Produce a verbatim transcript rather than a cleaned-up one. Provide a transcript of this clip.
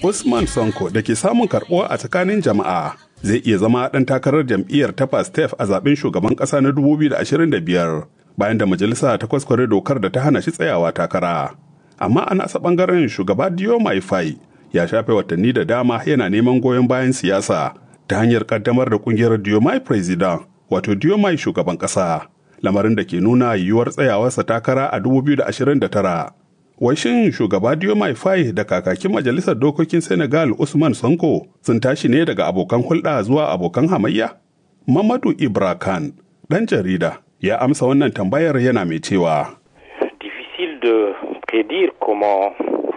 Usman Sonko da ke samun karɓuwa a tsakanin jama'a zai iya zama ɗan takarar jam'iyyar ta Pastef a zaben shugaban ƙasa na dubu biyu da ashirin da biyar bayan da majalisa ta kwaskware dokar da ta hana shi tsayawa takara. Amma a nasa ɓangaren shugaba Diomaye Faye ya shafe watanni da dama yana neman goyon bayan siyasa ta hanyar ƙaddamar da ƙungiyar Diomaye President wato Diomaye shugaban ƙasa, lamarin da ke nuna yiwuwar tsayawarsa takara a dubu biyu da ashirin da tara. Wai shin shugaba Diomaye Faye da kakakin majalisar dokokin Senegal Usman Sonko sun tashi ne daga abokan hulɗa zuwa abokan hamayya? Mamadu Ibra Khan, ɗan jarida, ya amsa wannan tambayar yana mai cewa. Difficile de prédire comment